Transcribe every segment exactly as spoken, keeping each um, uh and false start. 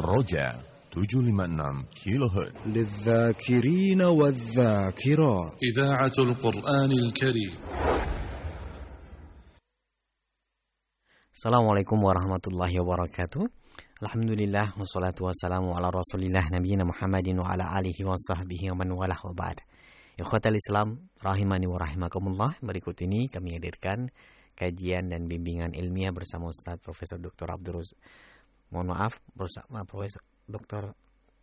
Roja tujuh lima enam kilohertz. للذاكرين والذاكرات إذاعة القرآن الكريم. Assalamualaikum warahmatullahi wabarakatuh. Alhamdulillah wassalatu wassalamu ala rasulillah nabiyina Muhammadin wa ala alihi wa sahbihi wa man walah wa ba'd. Ikhwatal Islam rahimani wa rahimakumullah. Berikut ini kami hadirkan kajian dan bimbingan ilmiah bersama Ustaz Profesor Doktor Abdul Ruz. Mohon maaf bersama Profesor Doktor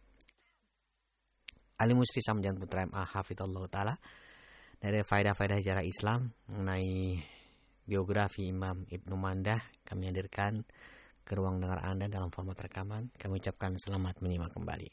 Ali Musri Samjan Putra M A Hafidhullah Ta'ala dari faedah-faedah sejarah Islam mengenai biografi Imam Ibnu Mandah. Kami hadirkan ke ruang dengar Anda dalam format rekaman. Kami ucapkan selamat menyimak kembali.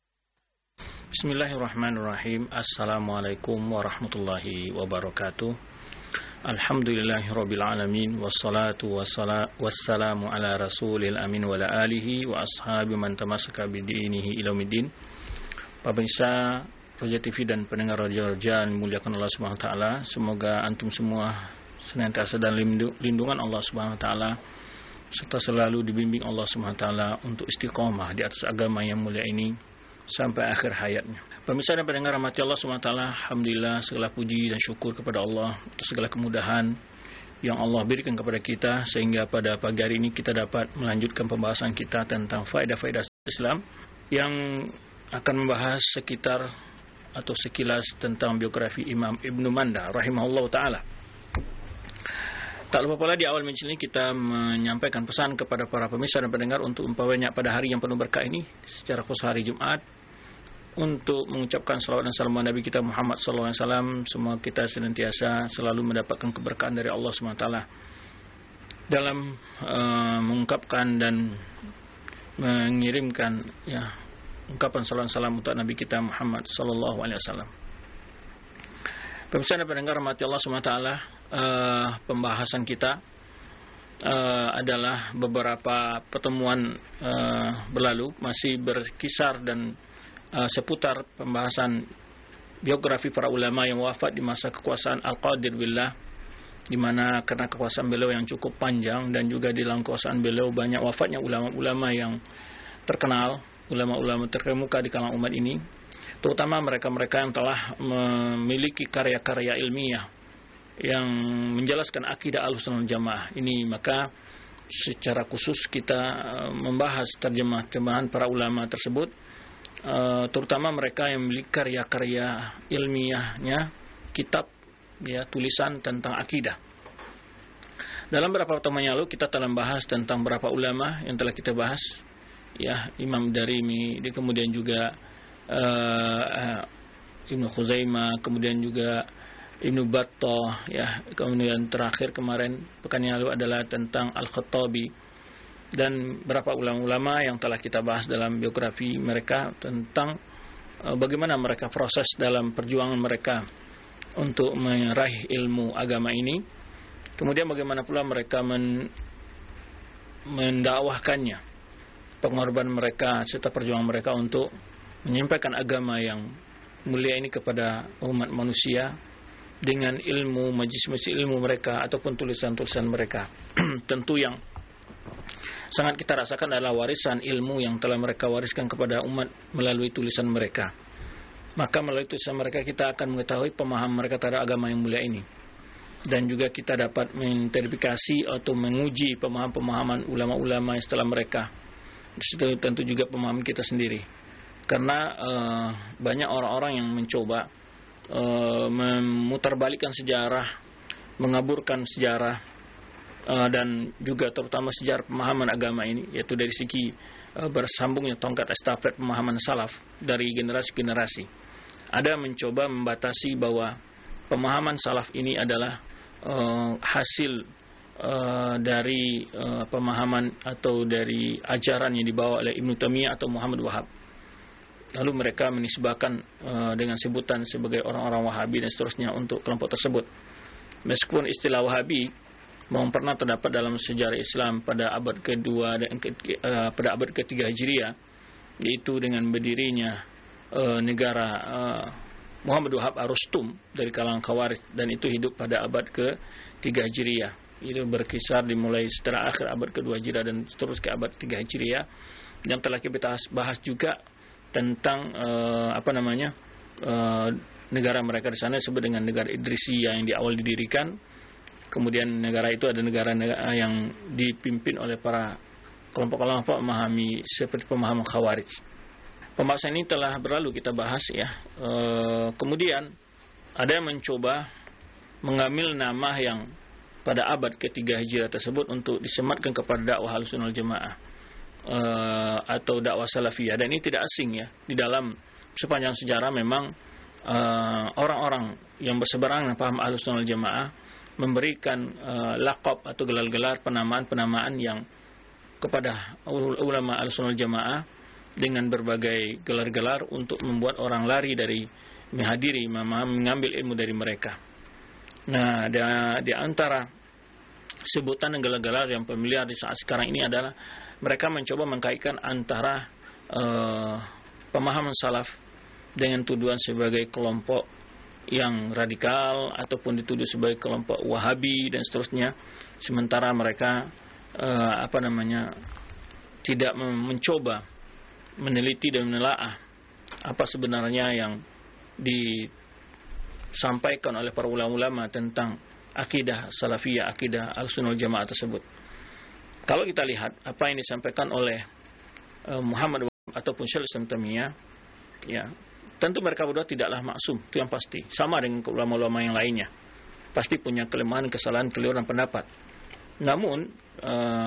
Bismillahirrahmanirrahim. Assalamualaikum warahmatullahi wabarakatuh. Alhamdulillahirabbil alamin wassalatu wassalamu ala rasulil amin wa ala alihi wa ashabi man tamassaka bidinihi ila middin. Pemirsa Roja T V dan pendengar Roja Roja dimuliakan Allah Subhanahu wa taala, semoga antum semua senantiasa dalam lindungan Allah Subhanahu wa taala serta selalu dibimbing Allah Subhanahu wa taala untuk istiqomah di atas agama yang mulia ini sampai akhir hayatnya. Pemirsa dan pendengar rahmati Allah Subhanahu wa taala, alhamdulillah segala puji dan syukur kepada Allah atas segala kemudahan yang Allah berikan kepada kita sehingga pada pagi hari ini kita dapat melanjutkan pembahasan kita tentang faedah-faedah Islam yang akan membahas sekitar atau sekilas tentang biografi Imam Ibnu Mandah rahimahullah taala. Tak lupa pula di awal majlis ini kita menyampaikan pesan kepada para pemirsa dan pendengar untuk umpamanya pada hari yang penuh berkah ini, secara khusus hari Jumat, untuk mengucapkan salawat dan salam Nabi kita Muhammad sallallahu alaihi wasallam. Semua kita senantiasa selalu mendapatkan keberkahan dari Allah subhanahu wa taala dalam uh, mengungkapkan dan mengirimkan ya ungkapan salawat dan salam untuk Nabi kita Muhammad sallallahu alaihi wasallam. Pemirsa dan pendengar rahmati Allah subhanahu wa taala, uh, pembahasan kita uh, adalah beberapa pertemuan uh, berlalu masih berkisar dan uh, seputar pembahasan biografi para ulama yang wafat di masa kekuasaan Al-Qadir Billah, di mana karena kekuasaan beliau yang cukup panjang dan juga di dalam kekuasaan beliau banyak wafatnya ulama-ulama yang terkenal, ulama-ulama terkemuka di kalangan umat ini, terutama mereka-mereka yang telah memiliki karya-karya ilmiah yang menjelaskan akidah Ahlussunnah wal Jamaah ini. Maka secara khusus kita membahas terjemah-terjemahan para ulama tersebut, terutama mereka yang memiliki karya-karya ilmiahnya, kitab ya tulisan tentang akidah. Dalam beberapa pertemuan yang lalu kita telah membahas tentang beberapa ulama yang telah kita bahas, ya Imam Darimi, kemudian juga uh, Ibnu Khuzaimah, kemudian juga Ibnu Battah, ya kemudian terakhir kemarin pekan yang lalu adalah tentang Al-Khattabi dan beberapa ulama-ulama yang telah kita bahas dalam biografi mereka tentang uh, bagaimana mereka proses dalam perjuangan mereka untuk meraih ilmu agama ini, kemudian bagaimana pula mereka men, mendakwahkannya, pengorbanan mereka serta perjuangan mereka untuk menyampaikan agama yang mulia ini kepada umat manusia dengan ilmu, majlis-majlis ilmu mereka ataupun tulisan-tulisan mereka. Tentu yang sangat kita rasakan adalah warisan ilmu yang telah mereka wariskan kepada umat melalui tulisan mereka. Maka melalui tulisan mereka kita akan mengetahui pemahaman mereka terhadap agama yang mulia ini, dan juga kita dapat menverifikasi atau menguji pemahaman-pemahaman ulama-ulama yang setelah mereka. Itu tentu juga pemahaman kita sendiri, karena uh, banyak orang-orang yang mencoba uh, memutarbalikkan sejarah, mengaburkan sejarah, uh, dan juga terutama sejarah pemahaman agama ini, yaitu dari segi uh, bersambungnya tongkat estafet pemahaman salaf dari generasi-generasi. Ada mencoba membatasi bahwa pemahaman salaf ini adalah uh, hasil Uh, dari uh, pemahaman atau dari ajaran yang dibawa oleh Ibnu Taimiyah atau Muhammad Wahab. Lalu mereka menisbahkan uh, dengan sebutan sebagai orang-orang Wahabi dan seterusnya untuk kelompok tersebut. Meskipun istilah Wahabi memang pernah terdapat dalam sejarah Islam pada abad kedua dan ke, uh, pada abad ketiga Hijriah, yaitu dengan berdirinya uh, negara uh, Muhammad Wahab Ar-Rustum dari kalangan Khawarij, dan itu hidup pada abad ketiga Hijriah. itu berkisar dimulai setelah akhir abad kedua Hijriah dan terus ke abad ketiga Hijriah. Yang telah kita bahas juga tentang uh, apa namanya uh, negara mereka di sana disebut dengan negara Idrisiyah yang di awal didirikan. Kemudian negara itu ada negara-negara yang dipimpin oleh para kelompok-kelompok memahami seperti pemahaman Khawarij. Pembahasan ini telah berlalu kita bahas ya. E, kemudian ada yang mencoba mengambil nama yang pada abad ketiga Hijriah tersebut untuk disematkan kepada dakwah Ahlussunnah wal Jamaah e, atau dakwah Salafiyah, dan ini tidak asing ya. Di dalam sepanjang sejarah memang e, orang-orang yang berseberangan paham Ahlussunnah wal Jamaah memberikan uh, laqab atau gelar-gelar penamaan-penamaan yang kepada ulama Ahlussunnah wal Jamaah dengan berbagai gelar-gelar untuk membuat orang lari dari menghadiri, mengambil ilmu dari mereka. Nah, di antara sebutan dan gelar-gelar yang familiar di saat sekarang ini adalah mereka mencoba mengkaitkan antara uh, pemahaman salaf dengan tuduhan sebagai kelompok yang radikal ataupun dituduh sebagai kelompok Wahabi dan seterusnya, sementara mereka uh, apa namanya tidak mencoba meneliti dan menelaah apa sebenarnya yang disampaikan oleh para ulama-ulama tentang akidah Salafiyah, akidah Ahlussunnah wal Jamaah tersebut. Kalau kita lihat apa yang disampaikan oleh uh, Muhammad ataupun Syaikhul Islam Taimiyah, ya, tentu mereka berdua tidaklah maksum, itu yang pasti. Sama dengan ulama-ulama yang lainnya, pasti punya kelemahan, kesalahan, keliruan pendapat. Namun uh,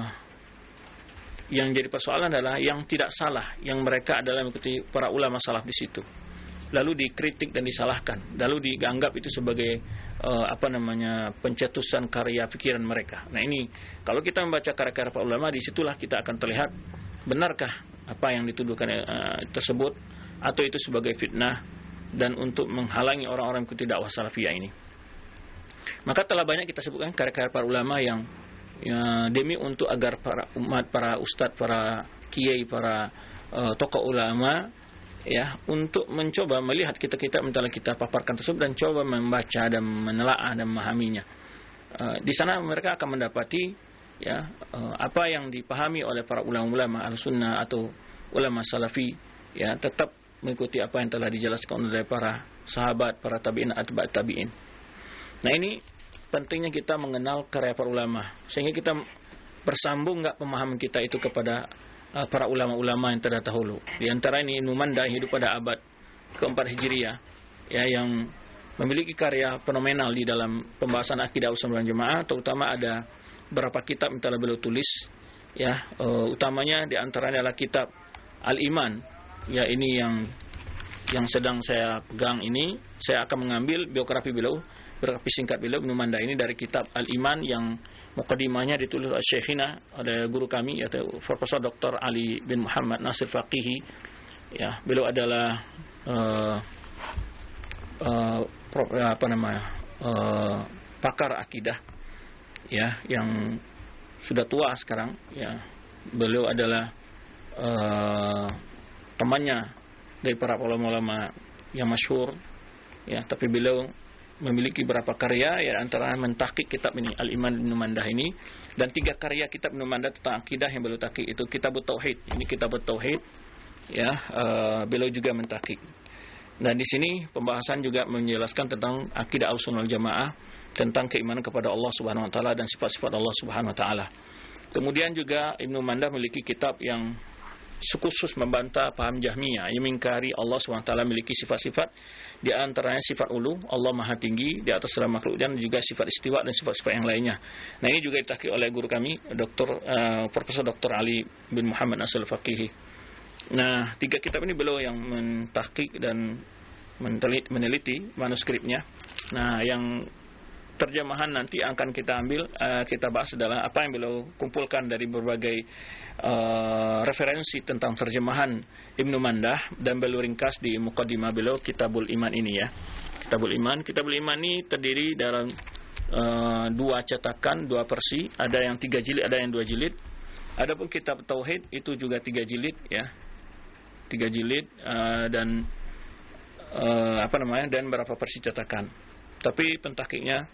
yang jadi persoalan adalah yang tidak salah, yang mereka adalah mengikuti para ulama salaf di situ, lalu dikritik dan disalahkan, lalu dianggap itu sebagai uh, apa namanya pencetusan karya pikiran mereka. Nah ini kalau kita membaca karya-karya para ulama, disitulah kita akan terlihat benarkah apa yang dituduhkan uh, tersebut, atau itu sebagai fitnah dan untuk menghalangi orang-orang mengikuti dakwah Salafiyah ini. Maka telah banyak kita sebutkan karya-karya para ulama yang ya, demi untuk agar para umat, para ustadz, para kiai, para uh, tokoh ulama ya, untuk mencoba melihat kitab-kitab yang telah kita paparkan tersebut dan coba membaca dan menelaah dan memahaminya. Uh, di sana mereka akan mendapati ya uh, apa yang dipahami oleh para ulama-ulama Ahlussunnah atau ulama Salafi, ya tetap mengikuti apa yang telah dijelaskan oleh para sahabat, para tabi'in, atba'ut tabi'in. Nah ini pentingnya kita mengenal karya para ulama, sehingga kita bersambung enggak pemahaman kita itu kepada uh, para ulama-ulama yang terdahulu. Di antara ini Ibnu Mandah hidup pada abad keempat Hijriah, ya, yang memiliki karya fenomenal di dalam pembahasan akidah Ahlussunnah wal Jamaah, terutama ada beberapa kitab yang telah beliau tulis, ya, uh, utamanya di antaranya adalah kitab Al-Iman. Ya ini yang yang sedang saya pegang ini. Saya akan mengambil biografi beliau, biografi singkat beliau Ibnu Mandah ini dari kitab Al-Iman yang mukadimahnya ditulis oleh Syekhina, ada guru kami yaitu Profesor Doktor Ali bin Muhammad Nasir Faqihi. Ya, beliau adalah uh, uh, pro, apa namanya uh, pakar akidah, ya, yang sudah tua sekarang. Ya, beliau adalah uh, temannya dari para ulama-ulama yang masyhur, ya, tapi beliau memiliki beberapa karya, ya, antara mentakik kitab ini Al-Iman Ibnu Mandah ini, dan tiga karya kitab Ibnu Mandah tentang akidah yang beliau takik itu Kitabut Tauhid. Ini Kitabut Tauhid, ya, uh, beliau juga mentakik. Dan di sini pembahasan juga menjelaskan tentang akidah Ahlussunnah wal Jamaah, tentang keimanan kepada Allah Subhanahu wa taala dan sifat-sifat Allah Subhanahu wa taala. Kemudian juga Ibnu Mandah memiliki kitab yang khusus membantah paham Jahmiyah yang mengingkari Allah subhanahu wa taala memiliki sifat-sifat, di antaranya sifat ulu, Allah maha tinggi di atas segala makhluk, dan juga sifat istiwa dan sifat-sifat yang lainnya. Nah ini juga ditahqiq oleh guru kami Doktor uh, Profesor Doktor Ali bin Muhammad Nasir Faqihi. Nah tiga kitab ini beliau yang mentahqiq dan meneliti, meneliti manuskripnya. Nah yang terjemahan nanti akan kita ambil, uh, kita bahas adalah apa yang beliau kumpulkan dari berbagai uh, referensi tentang terjemahan Ibnu Mandah, dan beliau ringkas di muqaddimah beliau Kitabul Iman ini, ya. Kitabul Iman, Kitabul Iman ini terdiri dalam uh, dua cetakan, dua versi, ada yang tiga jilid, ada yang dua jilid. Adapun Kitab Tauhid itu juga tiga jilid, ya, tiga jilid uh, dan uh, apa namanya dan beberapa versi cetakan. Tapi pentahqiqnya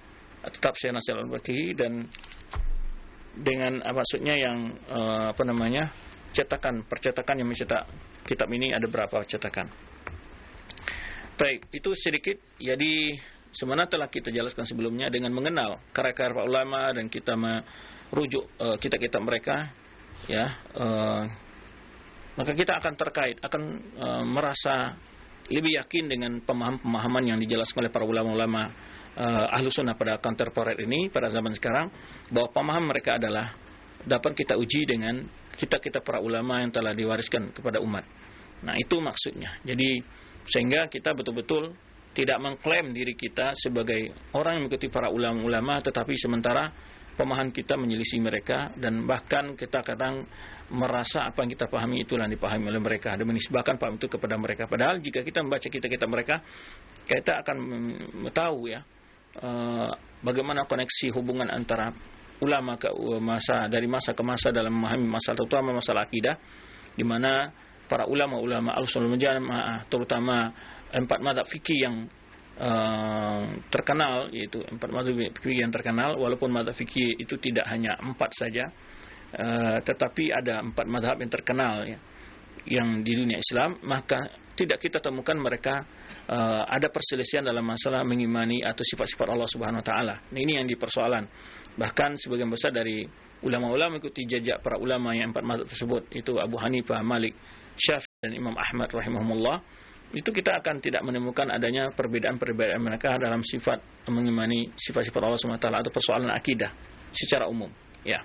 tetap saya nasihat al-Baqi, dan dengan uh, maksudnya yang uh, apa namanya cetakan percetakan yang mencetak kitab ini ada berapa cetakan. Baik, itu sedikit. Jadi sebenarnya telah kita jelaskan sebelumnya dengan mengenal karya-karya para ulama dan kita merujuk uh, kitab-kitab mereka, ya, uh, maka kita akan terkait, akan uh, merasa lebih yakin dengan pemahaman-pemahaman yang dijelaskan oleh para ulama-ulama uh, ahlu sunnah pada kontemporer ini, pada zaman sekarang, bahwa pemahaman mereka adalah dapat kita uji dengan kitab-kitab para ulama yang telah diwariskan kepada umat. Nah, itu maksudnya. Jadi sehingga kita betul-betul tidak mengklaim diri kita sebagai orang yang mengikuti para ulama-ulama, tetapi sementara pemahaman kita menyelisih mereka, dan bahkan kita kadang merasa apa yang kita pahami itulah yang dipahami oleh mereka, dan menisbahkan paham itu kepada mereka. Padahal jika kita membaca kitab-kitab mereka, kita akan tahu ya uh, bagaimana koneksi hubungan antara ulama ke masa, dari masa ke masa dalam memahami masalah, terutama masalah akidah, di mana para ulama-ulama al-sunnah wal jamaah, terutama empat mazhab fikih yang Uh, terkenal, yaitu empat mazhab fikih yang terkenal, walaupun mazhab fikih itu tidak hanya empat saja, uh, tetapi ada empat mazhab yang terkenal ya, yang di dunia Islam, maka tidak kita temukan mereka uh, ada perselisihan dalam masalah mengimani atau sifat-sifat Allah Subhanahu Wa Taala. Nah, ini yang dipersoalan. Bahkan sebagian besar dari ulama-ulama mengikuti jejak para ulama yang empat mazhab tersebut, itu Abu Hanifah, Malik, Syafi'i, dan Imam Ahmad rahimahumullah. Itu kita akan tidak menemukan adanya perbedaan-perbedaan mereka dalam sifat mengimani sifat-sifat Allah Subhanahu Wa Taala atau persoalan akidah secara umum. Ya.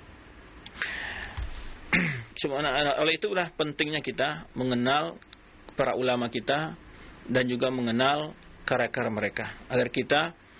Sebenarnya oleh itulah pentingnya kita mengenal para ulama kita dan juga mengenal karya-karya mereka, agar kita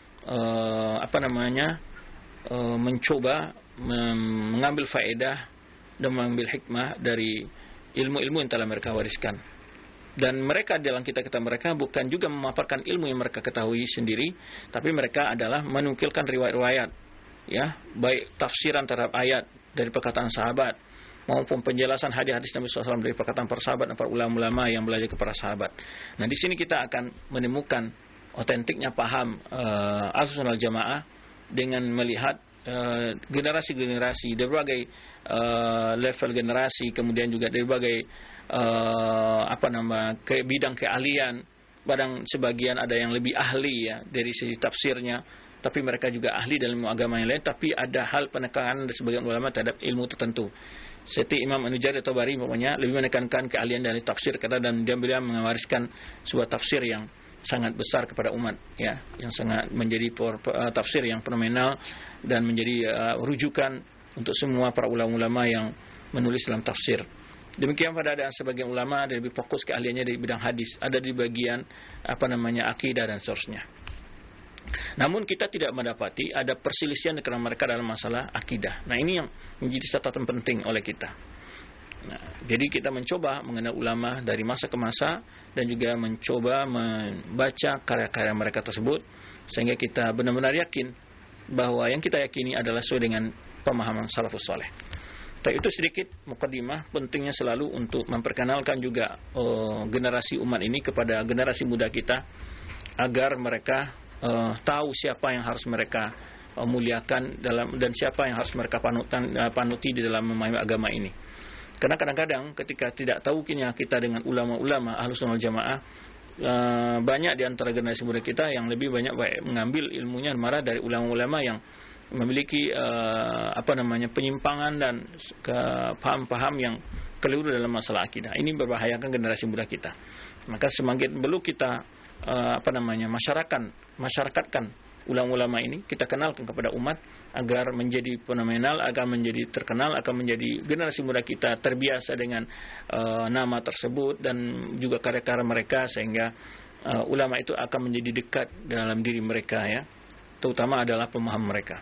uh, apa namanya uh, mencoba mengambil faedah dan mengambil hikmah dari ilmu-ilmu yang telah mereka wariskan. Dan mereka dalam kitab-kitab mereka bukan juga memaparkan ilmu yang mereka ketahui sendiri, tapi mereka adalah menukilkan riwayat-riwayat, ya, baik tafsiran terhadap ayat dari perkataan sahabat maupun penjelasan hadis-hadis Nabi shallallahu alaihi wasallam dari perkataan para sahabat dan para ulama-ulama yang belajar kepada sahabat. Nah, di sini kita akan menemukan otentiknya paham uh, Ahlussunnah wal Jamaah dengan melihat uh, generasi-generasi dari berbagai uh, level generasi, kemudian juga dari berbagai Uh, apa nama ke bidang keahlian. Badang sebagian ada yang lebih ahli ya dari sisi tafsirnya, tapi mereka juga ahli dalam ilmu agama yang lain, tapi ada hal penekanan dari sebagian ulama terhadap ilmu tertentu. Seperti Imam An-Nujairi At-Tabari umpamanya lebih menekankan keahlian dari tafsir, karena dan dia beliau mewariskan sebuah tafsir yang sangat besar kepada umat ya, yang sangat menjadi uh, tafsir yang fenomenal dan menjadi uh, rujukan untuk semua para ulama-ulama yang menulis dalam tafsir. Demikian pada ada sebagian ulama ada lebih fokus keahliannya dari bidang hadis, ada di bagian apa namanya akidah dan seterusnya. Namun kita tidak mendapati ada perselisihan antara mereka dalam masalah akidah. Nah, ini yang menjadi catatan penting oleh kita. Nah, jadi kita mencoba mengenal ulama dari masa ke masa dan juga mencoba membaca karya-karya mereka tersebut sehingga kita benar-benar yakin bahwa yang kita yakini adalah sesuai dengan pemahaman salafus saleh. Itu sedikit mukadimah pentingnya selalu untuk memperkenalkan juga uh, generasi umat ini kepada generasi muda kita agar mereka uh, tahu siapa yang harus mereka uh, muliakan dalam dan siapa yang harus mereka panutan, uh, panuti di dalam memahami agama ini. Karena kadang-kadang ketika tidak tahu kinya kita dengan ulama-ulama Ahlussunnah wal Jamaah, uh, banyak di antara generasi muda kita yang lebih banyak mengambil ilmunya marah dari ulama-ulama yang memiliki uh, apa namanya penyimpangan dan paham-paham yang keliru dalam masalah akidah. Ini membahayakan generasi muda kita. Maka semakin perlu kita uh, apa namanya masyarakat masyarakatkan ulama-ulama ini, kita kenalkan kepada umat agar menjadi fenomenal, agar menjadi terkenal, agar menjadi generasi muda kita terbiasa dengan uh, nama tersebut dan juga karya-karya mereka, sehingga uh, ulama itu akan menjadi dekat dalam diri mereka ya. Terutama adalah pemahaman mereka.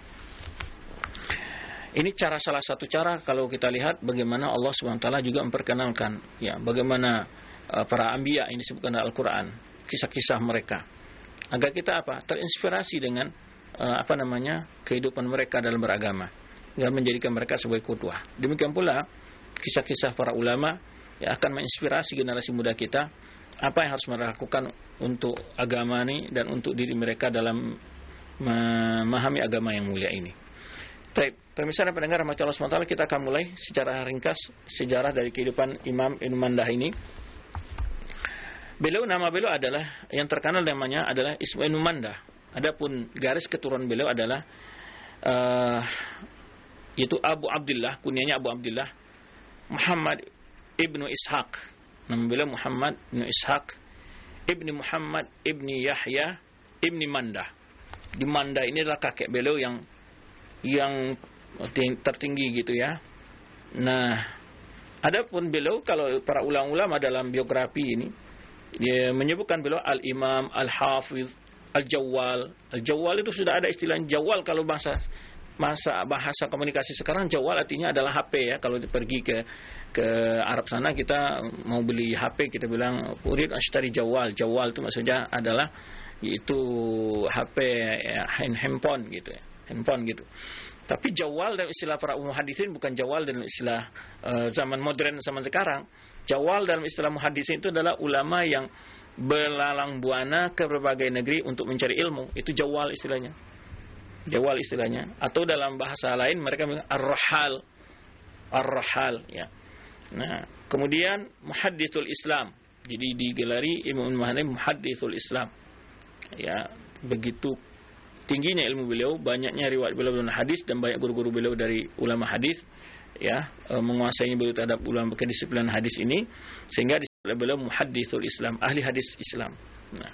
Ini cara salah satu cara kalau kita lihat bagaimana Allah subhanahu wa taala juga memperkenalkan ya bagaimana uh, para anbiya ini disebutkan dalam Al-Qur'an, kisah-kisah mereka. Agar kita apa? Terinspirasi dengan uh, apa namanya? kehidupan mereka dalam beragama dan menjadikan mereka sebagai qudwah. Demikian pula kisah-kisah para ulama yang akan menginspirasi generasi muda kita apa yang harus mereka lakukan untuk agama ini dan untuk diri mereka dalam memahami agama yang mulia ini. Baik, pemirsa dan pendengar rahmat Allah subhanahu wa taala, kita akan mulai secara ringkas sejarah dari kehidupan Imam Ibnu Mandah ini. Beliau, nama beliau adalah, yang terkenal namanya adalah Ismail Ibnu Mandah. Adapun garis keturunan beliau adalah uh, yaitu Abu Abdullah, kunyanya Abu Abdullah Muhammad Ibnu Ishaq. Nama beliau Muhammad Ibnu Ishaq Ibni Muhammad Ibni Yahya Ibni Mandah. Di Mandah ini adalah kakek beliau yang yang tertinggi gitu ya. Nah, adapun beliau, kalau para ulama-ulama dalam biografi ini dia menyebutkan beliau Al-Imam Al-Hafiz Al-Jawwal. Al-Jawwal itu sudah ada istilah Jawwal kalau bahasa masa bahasa komunikasi sekarang. Jawwal artinya adalah H P ya. Kalau pergi ke ke Arab sana, kita mau beli H P, kita bilang urid ashtari Jawwal. Jawwal itu maksudnya adalah itu H P ya, handphone gitu ya. Handphone gitu. Tapi jawal dalam istilah para muhaddisin bukan jawal dalam istilah uh, zaman modern zaman sekarang. Jawal dalam istilah muhaddisin itu adalah ulama yang belalang buana ke berbagai negeri untuk mencari ilmu. Itu jawal istilahnya. Jawal istilahnya. Atau dalam bahasa lain mereka bilang ar-rahal. Ar-rahal ya. Nah, kemudian muhadditsul Islam. Jadi digelari Imam Mandah muhadditsul Islam. Ya, begitu tingginya ilmu beliau, banyaknya riwayat beliau dalam hadis, dan banyak guru-guru beliau dari ulama hadis ya, e, menguasai beliau terhadap ulama kedisiplinan hadis ini, sehingga disebut beliau muhadditsul Islam, ahli hadis Islam. Nah,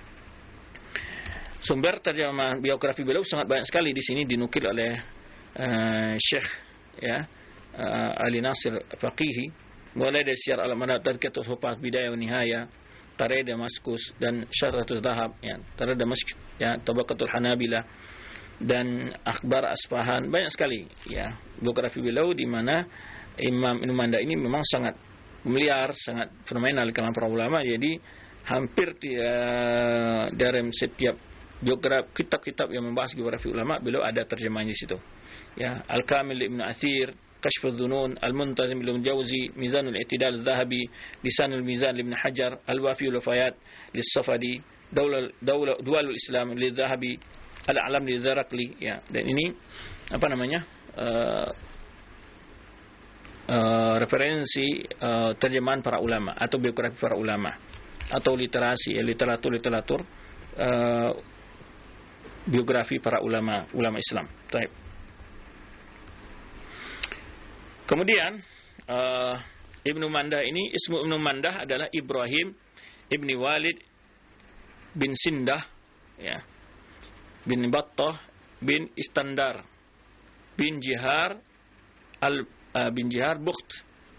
sumber terjemah biografi beliau sangat banyak sekali di sini dinukil oleh uh, Syekh ya uh, Ali Nasir Faqihi, mulai dari Syiar Al-Amanat, Tadqiqatul Hufaz, Bidayah wa Nihayah, Tarikh Damaskus, dan Syarhatul Dhahab ya, Tarikh Damaskus ya, Tabaqatul Hanabilah, dan Akhbar Asfahan. Banyak sekali ya biografi beliau, di mana Imam Ibnu Mandah ini memang sangat familiar, sangat fenomenal di kalangan para ulama. Jadi hampir uh, dalam setiap biografi, kitab-kitab yang membahas biografi ulama, beliau ada terjemahannya di situ ya. Al-Kamil Ibnu Athir, Kashful Dhunun, Al-Muntazim Ibn Jawzi, Mizanul I'tidal Al-Zahabi, Lisanul Mizan Ibn Hajar, Al-Wafi Al-Wafayat Lis-Safadi, Dualul Islam Lil-Zahabi, Al-A'lam Lil-Zarakli ya. Dan ini apa namanya uh, uh, referensi uh, terjemahan para ulama atau biografi para ulama atau literasi ya, literatur-literatur uh, biografi para ulama ulama Islam. Baik. Kemudian uh, Ibnu Mandah ini, ismu Ibnu Mandah adalah Ibrahim Ibni Walid bin Sindah ya, bin Battah bin Istandar bin Jihar al uh, bin Jihar Bukht.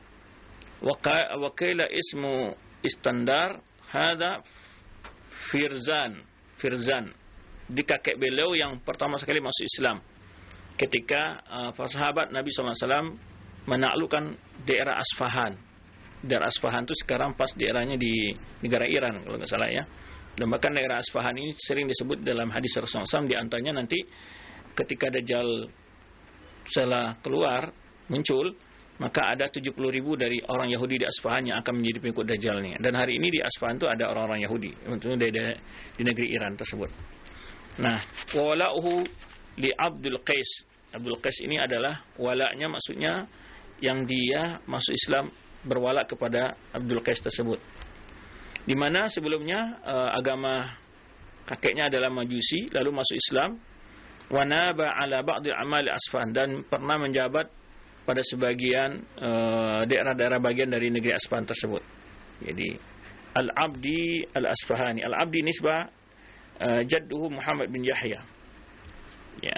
Wakila ismu Istandar hada Firzan. Firzan di kakek beliau yang pertama sekali masuk Islam ketika uh, para sahabat Nabi sallallahu alaihi wasallam menaklukkan daerah Asfahan. Daerah Asfahan itu sekarang pas daerahnya di negara Iran kalau nggak salah ya. Dan bahkan daerah Asfahan ini sering disebut dalam hadis Rasulullah sallallahu alaihi wasallam, di antaranya nanti ketika Dajjal setelah keluar muncul, maka ada tujuh puluh ribu dari orang Yahudi di Asfahan yang akan menjadi pengikut Dajjalnya. Dan hari ini di Asfahan itu ada orang-orang Yahudi, tentunya di, di negeri Iran tersebut. Nah, wala'uhu li Abdul Qais. Abdul Qais ini adalah walaknya, maksudnya yang dia masuk Islam berwala kepada Abdul Qais tersebut. Di mana sebelumnya uh, agama kakeknya adalah Majusi, lalu masuk Islam. Wa naba ala ba'd amal Asfahan, dan pernah menjabat pada sebagian uh, daerah-daerah bagian dari negeri Asfahan tersebut. Jadi Al-Abdi Al-Asfahani. Al-Abdi nisbah uh, jadduhu Muhammad bin Yahya. Ya.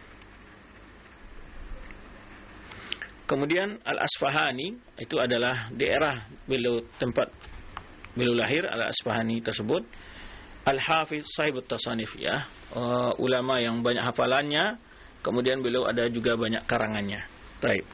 Kemudian Al-Asfahani itu adalah daerah beliau, tempat beliau lahir, Al-Asfahani tersebut. Al-Hafiz Sahibut Tasanif ya, uh, ulama yang banyak hafalannya. Kemudian beliau ada juga banyak karangannya. Baik.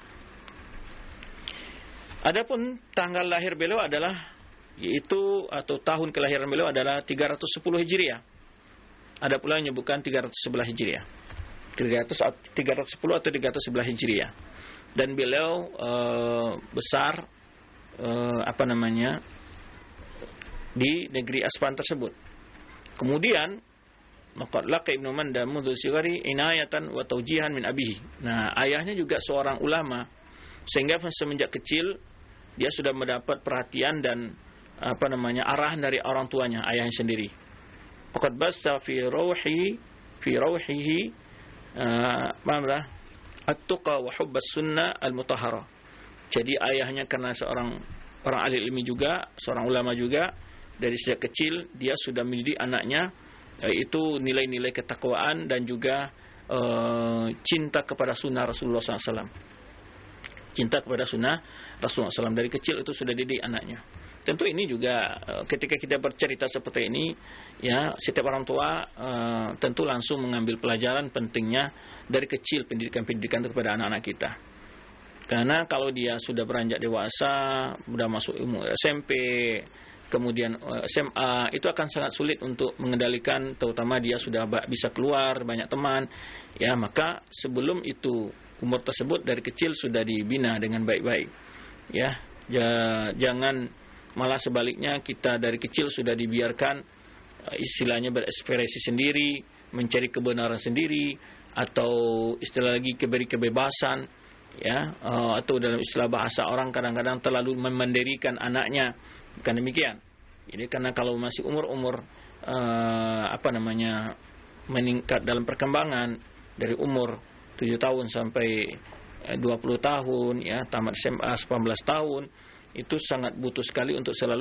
Adapun tanggal lahir beliau adalah, yaitu atau tahun kelahiran beliau adalah tiga ratus sepuluh Hijriah. Ada pula yang menyebutkan tiga ratus sebelas Hijriah. tiga ratus sepuluh atau tiga ratus sebelas Hijriah. Dan beliau uh, besar uh, apa namanya di negeri Asfahan tersebut. Kemudian maka laqa Ibnu Manda mudzu sigari inayatan wa tawjihan min abihi. Nah, ayahnya juga seorang ulama, sehingga semenjak kecil dia sudah mendapat perhatian dan apa namanya arahan dari orang tuanya, ayahnya sendiri. Faqad basta fi ruhi fi ruhihi mamlah at-tuqa wa hubbas sunnah al-mutahhara. Jadi ayahnya karena seorang orang ahli ilmi juga, seorang ulama juga, dari sejak kecil dia sudah mendidik anaknya yaitu nilai-nilai ketakwaan dan juga uh, cinta kepada sunnah Rasulullah sallallahu alaihi wasallam. Cinta kepada sunnah Rasulullah sallallahu alaihi wasallam dari kecil itu sudah dididik anaknya. Tentu ini juga uh, ketika kita bercerita seperti ini, ya setiap orang tua uh, tentu langsung mengambil pelajaran pentingnya dari kecil pendidikan-pendidikan itu kepada anak-anak kita. Karena kalau dia sudah beranjak dewasa, sudah masuk umur S M P, kemudian S M A, itu akan sangat sulit untuk mengendalikan, terutama dia sudah bisa keluar, banyak teman, ya maka sebelum itu umur tersebut dari kecil sudah dibina dengan baik-baik, ya, ya jangan malah sebaliknya kita dari kecil sudah dibiarkan istilahnya berekspresi sendiri, mencari kebenaran sendiri, atau istilah lagi keberi kebebasan, ya, atau dalam istilah bahasa orang kadang-kadang terlalu memendirikan anaknya. Bukan demikian. Jadi karena kalau masih umur-umur uh, apa namanya meningkat dalam perkembangan dari umur tujuh tahun sampai dua puluh tahun, ya tamat S M A delapan belas tahun, itu sangat butuh sekali untuk selalu